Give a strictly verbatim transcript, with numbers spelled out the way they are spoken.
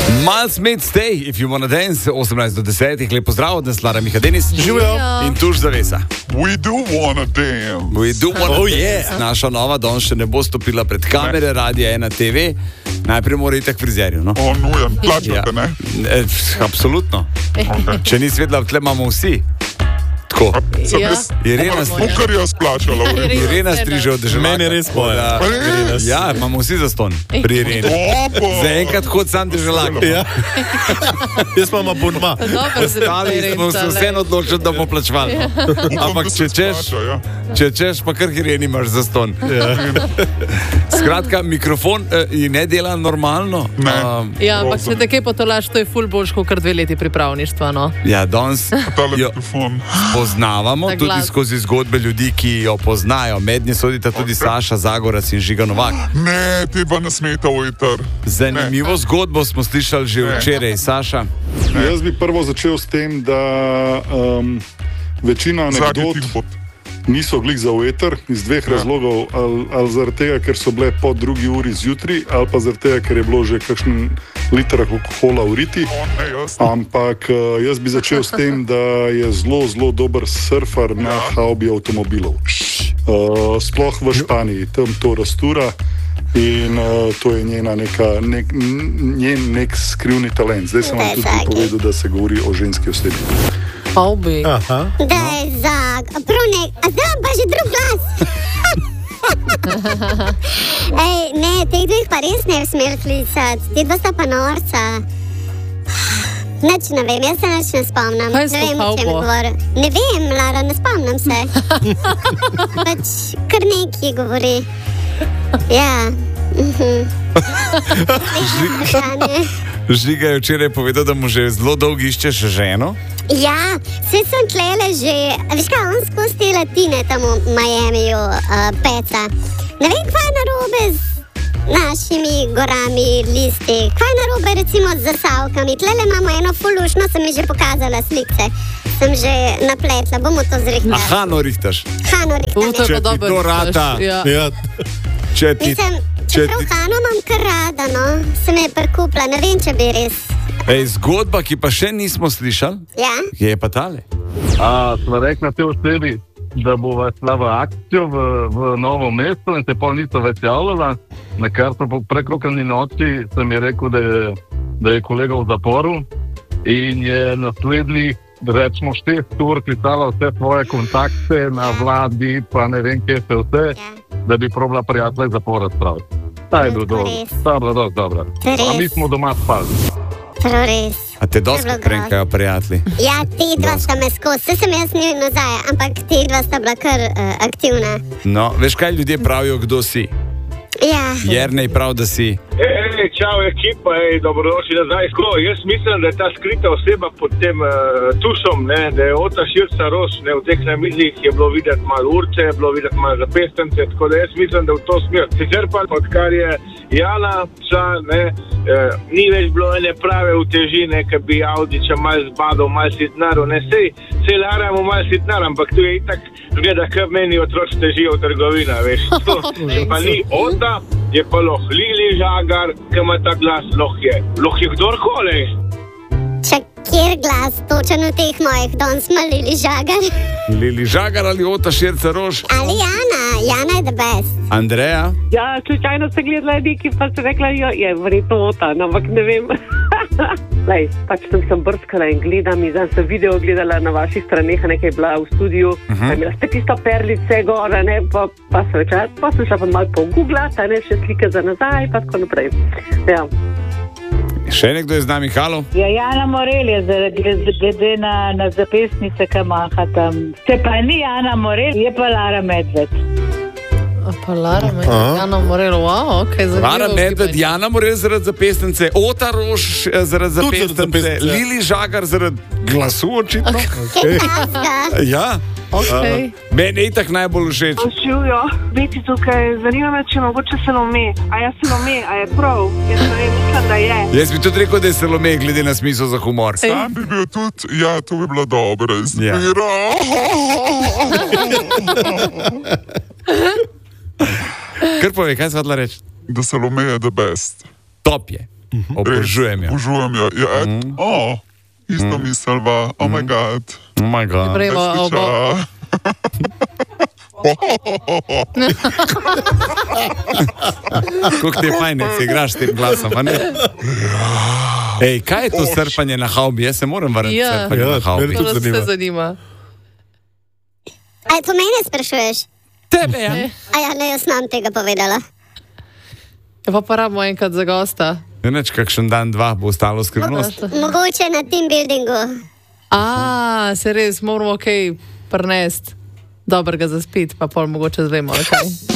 Miles Made Stay, if you wanna dance, osemnajst do desetih, lep pozdrav, da Lara Miha Denis, živijo in tuž zavesa. We do wanna dance. We do wanna oh, dance. Yeah. Naša nova danes še ne bo stopila pred kamere, Radia ena T V. Najprej mora iti k frizerju, no? O, nujen, plačate, ja. ne? E, absolutno. Okay. Če nisi vedela, tle imamo vsi. Tako. Ja. Irena striže. Irena striže od države. Meni res poja. Ja, imamo vsi zaston pri Ireni. Za enkrat hod sam državljak. Ja. Jaz imam abonma. Ostali smo se vseeno odločili, da bomo plačevali. Ampak če češ, če češ, pa kar Ireni imaš zaston. Skratka, mikrofon ji ne dela normalno. Ja, ampak če te kaj potolaš, to je ful boljš, kot dve leti pripravništva, no? Ja, danes jo poznavamo tudi skozi zgodbe ljudi, ki jo poznajo. Mednje sodita tudi Saša Zagorac in Žiga Novak. Ne, ti pa ne smeta ujter. Zanimivo zgodbo smo slišali že včeraj, Saša. Jaz bi prvo začel s tem, da um, večina anekdot niso glih za ujeter iz dveh ja. razlogov, ali, ali zaradi tega, ker so bile po drugi uri zjutraj, ali pa zaradi tega, ker je bilo že kakšen liter alkohola v riti. Ampak jaz bi začel s tem, da je zelo, zelo dober surfer na haubi avtomobilov. Uh, sploh v Španiji, tam to rastura in uh, to je njena neka, nek, njen nek skrivni talent. Zdaj sem vam tudi povedal, da se govori o ženski osebi. Haubi. Da je za... Prunek, a zdaj pa že drug glas. Ej, ne, teh dveh pa res ne v smer klicati. Ti dva sta pa norca. Nič ne vem, jaz se nič ne spomnim. Kaj so haubo? Ne vem, Lara, ne spomnim se. Pač kar nekaj govori. Ja. Žiga je včeraj povedal, da mu že zelo dolgo iščeš ženo. Ja, vse sem tlele že, veš kaj, on skozi te latine tam v Miamiju uh, peca. Ne vem, kva je narobe z našimi gorami, listi, kva je narobe recimo z zasavkami. Tlele imamo eno fulušno, sem mi že pokazala slikce, sem že napletla, bomo to zrihtali. A Hano rihtaš? Hano rihtali. Če ti to rata. Ja. Ja. Če ti... Mislim, čeprav ti... Hano imam kar rada, no, se me je prikupla, ne vem, če bi res. Ej, zgodba, ki pa še nismo slišali, ja? Je pa tale. A, smo rekli na te osebi, da bo šla v akcijo v, v Novo mesto in se pol niso več javljala. Na kar so po prekrokani noči sem je rekel, da je, da je kolega v zaporu in je naslednjih, rečemo, šest ur klicala vse svoje kontakte na vladi, pa ne vem, kje se vse, ja. Da bi probala prijatelja iz zapora spraviti. Ta je bil dobro, dobro, dobro, dobro. A mi smo doma spali. Res. A te dosti prenkajo prijatelji? Ja, ti dva sta me skozi, vse sem jaz njoj nazaj, ampak ti dva sta bila kar uh, aktivna. No, veš kaj ljudje pravijo, kdo si? Ja. Jernej prav, da si. Ej, čau ekipa, ej, dobrodošli nazaj. Skoro, jaz mislim, da je ta skrita oseba pod tem uh, tušom, ne, da je Ota Širca Roš, ne, v teh namizih je bilo videti malo urce, je bilo videti malo zapestance, tako da jaz mislim, da v to smer. Sicer pa, odkar je Jana šla, ne, eh, ni več bilo ene prave utežine, ki bi Audiča malo zbadal, malo sitnaril, ne, sej, sej Lara mu malo sitnar, ampak tu je itak, gleda, kar meni otroč težijo v trgovina, veš, to, pa ni Ota, je pa loh Lili Žagar, ki ima ta glas, loh je, loh je kdorkoli. Če kjer glas, točen v teh mojih, don smo Lili Žagar. Lili Žagar ali Ota Širca Roš? Ali Jana, Jana je the best. Andreja? Ja, slučajno se gledala neki, pa se rekla, jo, je verjetno Ota, ampak ne vem. Lej, pač sem sem brskala in gledam in zdaj sem video gledala na vaših straneh, nekaj bila v studiu, uh-huh. Pa imela ste tisto perlice gora, ne, pa, pa sem večer, pa sem šla pa malo pogooglati, ne, še slike za nazaj, pa tako naprej. Ja. Še nekdo je z nami, halo? Ja, Jana Morel je zaradi glede na, na zapestnice, ki maha tam. Se pa ni Jana Morel, je pa Lara Medved. A pa Lara Medved, Jana Morel, wow, ok, zanimivo. Lara Medved, Jana Morel zaradi zapestnice, Ota Roš zaradi zapestnice, Lili Žagar zaradi glasu očitno. Okay. Ja. Okay. Uh, meni je tak najbolj všeč. Živijo, biti tukaj, zanima me, če mogoče Salome. A je Salome, a je prav? Jaz ne vem, mislim, da je. Jaz bi tudi rekel, da je Salome, glede na smisel za humor. Sam bi bil tudi, ja, to bi bila dobra izbira. Kar povej, kaj se hodila reči? Da Salome je the best. Top je. Obožujem jo. Obožujem jo. Ja, et, Mm. oh, isto miselva. Oh my god. Oh my god. Prejmo, obo. Kako ti je fajn, da si igraš s tem glasom, a ne? Ej, kaj je to srpanje na havbi? Jaz se moram vrniti Ja. srpanje na havbi. To nas vse zanima. Aj, to mene sprašuješ? Tebe, ja. A ja, ne, jaz nam tega povedala. Ja, pa pa rabimo enkrat za gosta. Ja, neč, kakšen dan, dva bo ostalo skrivnost. Mogoče na team buildingu. A, se res, moramo kaj prinesti dobrega za spit, pa pol mogoče zvemo, kaj.